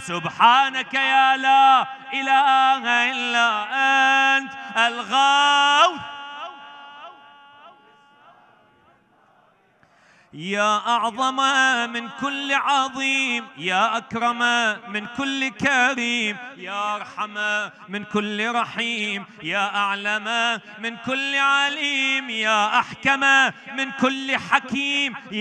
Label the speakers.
Speaker 1: سبحانك يا لا إله إلا أنت الغوث. يا أعظم من كل عظيم، يا أكرم من كل كريم، يا أرحم من كل رحيم، يا أعلم من كل عليم، يا أحكم من كل حكيم.